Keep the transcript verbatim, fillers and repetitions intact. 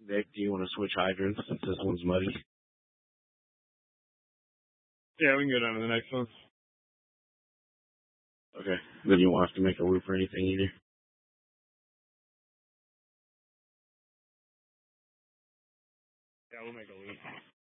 Vic, do you want to switch hydrants since this one's muddy? Yeah, we can go down to the next one. Okay. Then you won't have to make a loop or anything either. Yeah, we'll make a loop.